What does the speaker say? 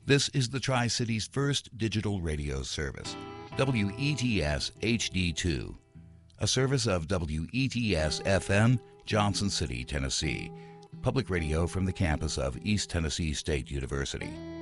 This is the Tri-City's first digital radio service, WETS HD2, a service of WETS FM, Johnson City, Tennessee, public radio from the campus of East Tennessee State University.